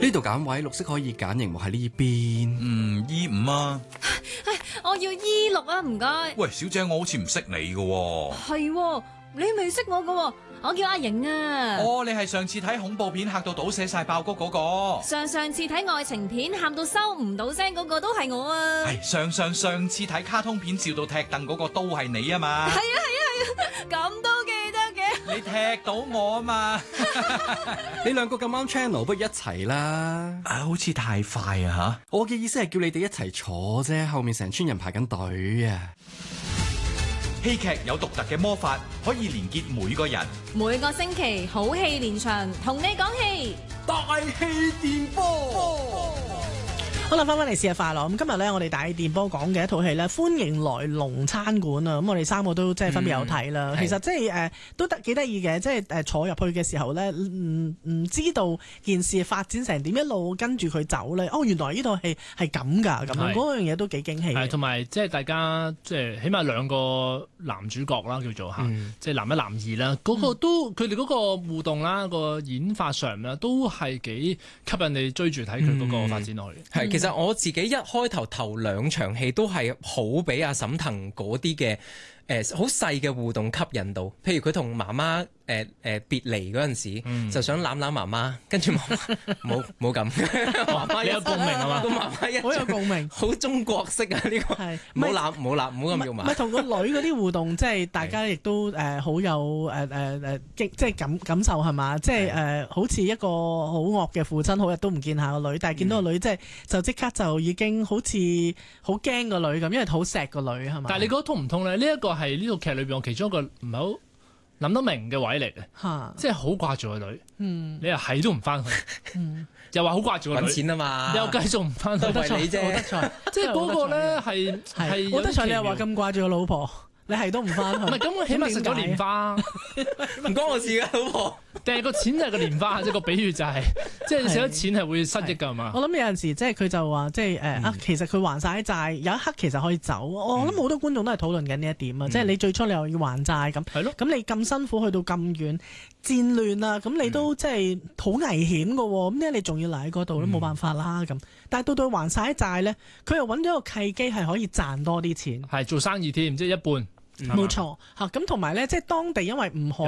呢度揀位，綠色可以揀熒幕喺呢邊。 E5 啊。 我要 E6啊，唔該。 喂，小姐，我好似唔識你㗎喎。 係喎，你未識我㗎喎，我叫阿瑩啊。 哦，你係上次睇恐怖片嚇到倒瀉晒爆谷嗰個。 上次睇愛情片喊到收唔到聲嗰個都係我啊。 係上次睇卡通片笑到踢凳嗰個都係你啊嘛。 係啊，咁都記得嘅。 你踢到我啊嘛。 你兩個咁啱 channel，不如一齊啦。 好似太快啊吓。 我嘅意思係叫你哋一齊坐啫，後面成村人排緊隊啊。 戲劇有獨特嘅魔法，可以連結每個人。 每個星期好戲連場，同你講戲。 大氣電波。 好啦，翻嚟試下快樂。咁今日咧，我哋大氣電波講嘅一套戲咧，歡迎來龍餐館啊！咁我哋三個都即係分別有睇啦。其實即係都幾得意嘅，即係坐入去嘅時候咧，唔知道件事發展成點，一路跟住佢走咧。哦，原來呢套戲係咁㗎，咁樣嗰樣嘢都幾驚喜。 係同埋即係大家即係起碼兩個男主角啦，叫做嚇，即係男一男二啦，嗰個都佢哋嗰個互動啦，個演法上啦，都係幾吸引你追住睇佢嗰個發展落去。 係，其實我自己一開頭兩場戲都係好俾阿沈騰嗰啲嘅好細嘅互動吸引到，譬如佢同媽媽別離嗰陣時，就想攬媽媽，跟住媽媽冇咁，媽媽你有共鳴啊嘛？ 個媽媽好有共鳴，好中國式啊呢個，唔好攬唔好咁叫媽。 咪同個女嗰啲互動，即係大家亦都好有即係感受係嘛？即係好似一個好惡嘅父親，好日都唔見下個女，但係見到個女就即刻就已經好似好驚個女咁，因為好錫個女係嘛？ 但係你覺得通唔通咧？呢一個係呢套劇裏邊我其中一個唔係好諗得明嘅位嚟嘅，即係好掛住個女，你又係都唔翻去，又話好掛住個女， 揾錢啊嘛， 又繼續唔翻去， 為你啫， 即係嗰個咧係好得彩，你又話咁掛住個老婆，你係都唔翻去， 唔係咁，我起碼食咗蓮花， 唔關我事噶，老婆。 定係個錢就係個蓮花，即係個比喻就係，即係你食咗錢係會失憶㗎嘛？ 我諗有陣時即係佢就話即係其實佢還晒啲債，有一刻其實可以走。我諗好多觀眾都係討論緊呢一點啊，即係你最初你又要還債咁，咁你咁辛苦去到咁遠戰亂啊，咁你都即係好危險㗎喎，咁咧你仲要嚟喺嗰度都冇辦法啦咁。但係到還晒啲債咧，佢又揾咗個契機係可以賺多啲錢， 係做生意添，即係一半。 冇錯嚇，咁同埋咧，即係當地因為唔可